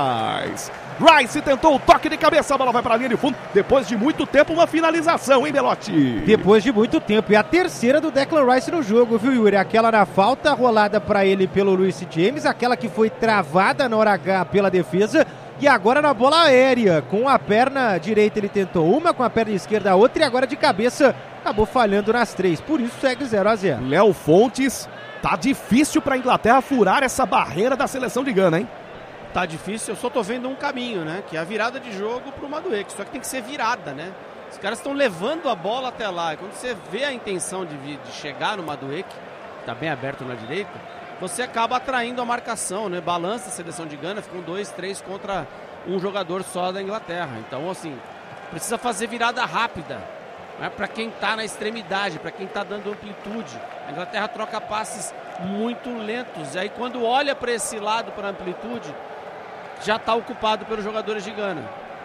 Rice. Rice tentou o toque de cabeça. A bola vai para a linha de fundo. Depois de muito tempo, uma finalização, hein, Belotti? Depois de muito tempo. E a terceira do Declan Rice no jogo, viu, Yuri? Aquela na falta rolada para ele pelo Reece James. Aquela que foi travada na hora H pela defesa. E agora na bola aérea, com a perna direita ele tentou uma, com a perna esquerda a outra, e agora de cabeça acabou falhando nas três. Por isso segue zero a zero. Léo Fontes, tá difícil para a Inglaterra furar essa barreira da seleção de Gana, hein? Tá difícil, eu só tô vendo um caminho, né? Que é a virada de jogo pro Madueke. Só que tem que ser virada, né? Os caras estão levando a bola até lá. E quando você vê a intenção de, de chegar no Madueke, tá bem aberto na direita, você acaba atraindo a marcação, né? Balança a seleção de Gana, ficam dois, três contra um jogador só da Inglaterra. Então, assim, precisa fazer virada rápida, né? Para quem tá na extremidade, para quem tá dando amplitude. A Inglaterra troca passes muito lentos. E aí, quando olha para esse lado, para amplitude, já tá ocupado pelos jogadores de Gana.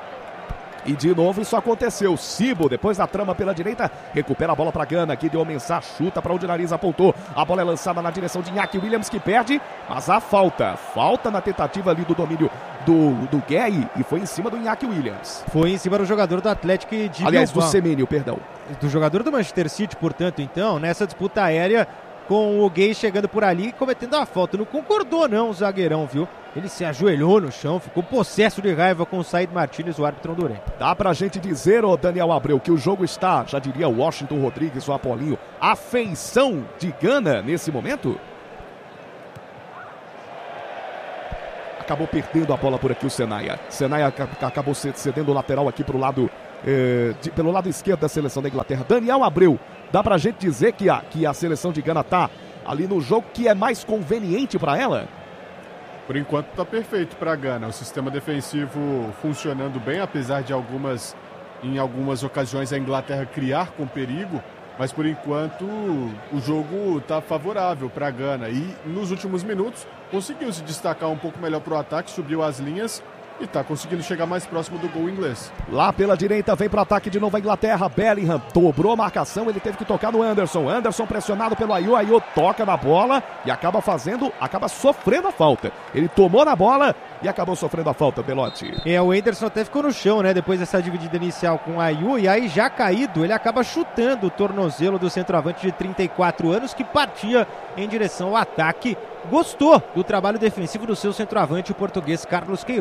E de novo isso aconteceu. Sibo, depois da trama pela direita, recupera a bola para Gana. Gideon Mensah chuta para onde o nariz apontou. A bola é lançada na direção de Iñaki Williams, que perde, mas há falta. Falta na tentativa ali do domínio do, do Gay, e foi em cima do Iñaki Williams. Foi em cima do jogador do Atlético de Aliás, Bilbao. do Semenyo, perdão. Do jogador do Manchester City, portanto, então, nessa disputa aérea, com o Gay chegando por ali e cometendo a falta. Não concordou não o zagueirão, viu? Ele se ajoelhou no chão, ficou possesso de raiva com o Said Martínez, o árbitro hondureno. Dá pra gente dizer, ô Daniel Abreu, que o jogo está, já diria Washington Rodrigues, o Apolinho, a feição de Gana nesse momento? Acabou perdendo a bola por aqui o Senaya. Senaya acabou cedendo o lateral aqui pro lado, eh, de, pelo lado esquerdo da seleção da Inglaterra. Daniel Abreu, dá pra gente dizer que a, que a seleção de Gana tá ali no jogo que é mais conveniente para ela? Por enquanto está perfeito para a Gana. O sistema defensivo funcionando bem, apesar de algumas, em algumas ocasiões a Inglaterra criar com perigo, mas por enquanto o jogo está favorável para a Gana. E nos últimos minutos conseguiu se destacar um pouco melhor para o ataque, subiu as linhas e está conseguindo chegar mais próximo do gol inglês. Lá pela direita vem para o ataque de novo a Inglaterra. Bellingham dobrou a marcação, ele teve que tocar no Anderson. Anderson pressionado pelo Ayew, Ayew toca na bola e acaba fazendo, acaba sofrendo a falta. Ele tomou na bola e acabou sofrendo a falta, Belotti. É, o Anderson até ficou no chão, né, depois dessa dividida inicial com o Ayew, e aí já caído, ele acaba chutando o tornozelo do centroavante de trinta e quatro anos, que partia em direção ao ataque. Gostou do trabalho defensivo do seu centroavante, o português Carlos Queiroz.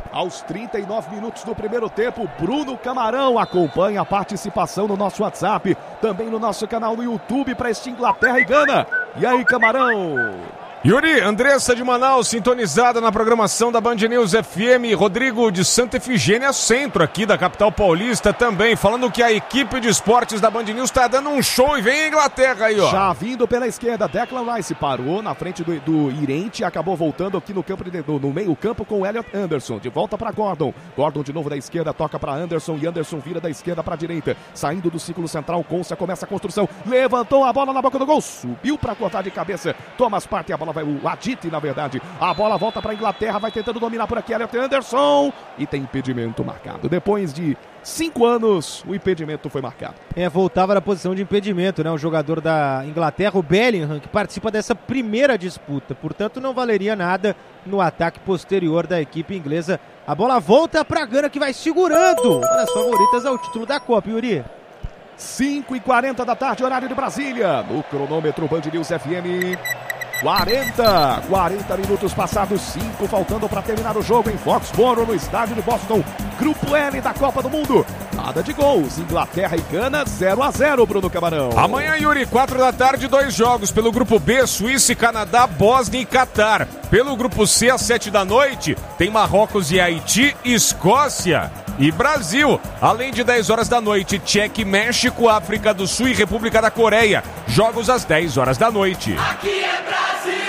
Aos trinta e nove minutos do primeiro tempo, Bruno Camarão acompanha a participação no nosso WhatsApp, também no nosso canal no YouTube para este Inglaterra e Gana. E aí, Camarão? Yuri, Andressa de Manaus, sintonizada na programação da Band News F M, Rodrigo de Santa Efigênia Centro, aqui da capital paulista também, falando que a equipe de esportes da Band News está dando um show e vem a Inglaterra aí, ó. Já vindo pela esquerda, Declan Rice parou na frente do, do Irente, acabou voltando aqui no campo de, no, no meio campo com o Elliot Anderson, de volta para Gordon, Gordon de novo da esquerda, toca para Anderson e Anderson vira da esquerda para a direita, saindo do círculo central, Consa começa a construção, levantou a bola na boca do gol, subiu para cortar de cabeça, Thomas Partey, a bola vai o Aditi, na verdade. A bola volta para a Inglaterra, vai tentando dominar por aqui Elliot Anderson e tem impedimento marcado. Depois de cinco anos, o impedimento foi marcado. É, voltava na posição de impedimento, né? O jogador da Inglaterra, o Bellingham, que participa dessa primeira disputa. Portanto, não valeria nada no ataque posterior da equipe inglesa. A bola volta para a Gana, que vai segurando uma das favoritas ao título da Copa, Yuri. cinco e quarenta da tarde, horário de Brasília. No cronômetro Band News F M. quarenta, quarenta minutos passados, cinco faltando para terminar o jogo em Foxborough, no estádio de Boston. Grupo L da Copa do Mundo. Nada de gols. Inglaterra e Gana, zero a zero, Bruno Camarão. Amanhã, Yuri, quatro da tarde, dois jogos. Pelo grupo B, Suíça e Canadá, Bósnia e Catar. Pelo grupo C, às sete da noite, tem Marrocos e Haiti, Escócia e Brasil. Além de dez horas da noite, Tchequia e México, África do Sul e República da Coreia. Jogos às dez horas da noite. Aqui é Brasil!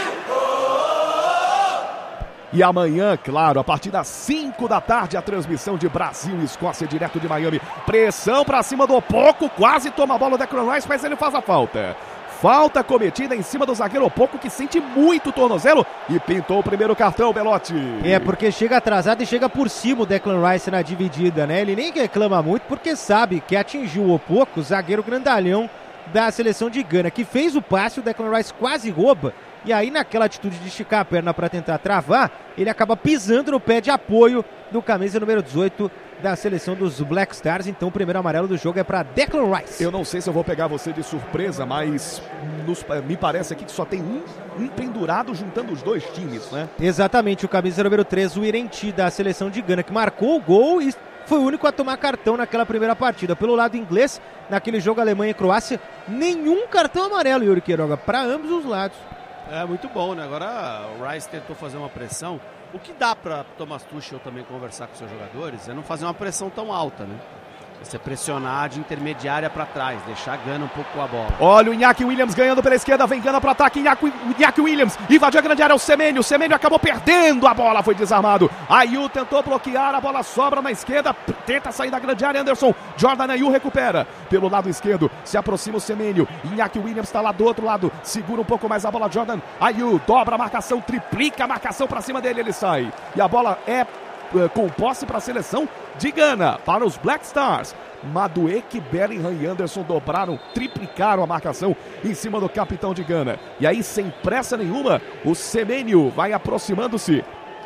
E amanhã, claro, a partir das cinco da tarde, a transmissão de Brasil e Escócia, direto de Miami. Pressão pra cima do Opoku, quase toma a bola o Declan Rice, mas ele faz a falta. Falta cometida em cima do zagueiro Opoku, que sente muito o tornozelo e pintou o primeiro cartão, Belotti. É, porque chega atrasado e chega por cima o Declan Rice na dividida, né? Ele nem reclama muito porque sabe que atingiu o Opoku, o zagueiro grandalhão da seleção de Gana, que fez o passe, o Declan Rice quase rouba. E aí, naquela atitude de esticar a perna para tentar travar, ele acaba pisando no pé de apoio do camisa número dezoito da seleção dos Black Stars. Então, o primeiro amarelo do jogo é para Declan Rice. Eu não sei se eu vou pegar você de surpresa, mas nos, me parece aqui que só tem um, um pendurado juntando os dois times, né? Exatamente, o camisa número três, o Irenti da seleção de Gana, que marcou o gol e foi o único a tomar cartão naquela primeira partida. Pelo lado inglês, naquele jogo Alemanha e Croácia, nenhum cartão amarelo, Yuri Queiroga, para ambos os lados. É muito bom, né? Agora o Rice tentou fazer uma pressão. O que dá para Thomas Tuchel também conversar com seus jogadores é não fazer uma pressão tão alta, né? Você pressionar de intermediária para trás, deixar a Gana um pouco com a bola. Olha o Iñaki Williams ganhando pela esquerda, vem Gana para ataque, Iñaki, Iñaki Williams invadiu a grande área, o Semenyo, o Semenyo acabou perdendo a bola, foi desarmado. Ayew tentou bloquear, a bola sobra na esquerda, tenta sair da grande área, Anderson, Jordan Ayew recupera pelo lado esquerdo, se aproxima o Semenyo, Iñaki Williams está lá do outro lado, segura um pouco mais a bola, Jordan Ayew dobra a marcação, triplica a marcação para cima dele, ele sai. E a bola é com posse para a seleção de Gana, para os Black Stars. Madueke, Bellingham e Anderson dobraram, triplicaram a marcação em cima do capitão de Gana. E aí, sem pressa nenhuma, o Semenyo vai aproximando-se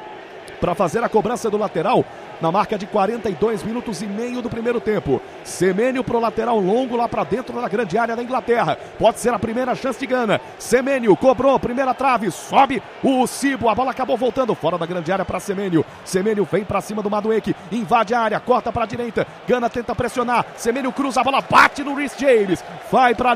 para fazer a cobrança do lateral na marca de quarenta e dois minutos e meio do primeiro tempo. Semenyo pro lateral longo lá para dentro da grande área da Inglaterra. Pode ser a primeira chance de Gana. Semenyo cobrou, primeira trave, sobe o Sibo, a bola acabou voltando fora da grande área para Semenyo. Semenyo vem para cima do Madueke, invade a área, corta para a direita. Gana tenta pressionar, Semenyo cruza a bola, bate no Reece James. Vai para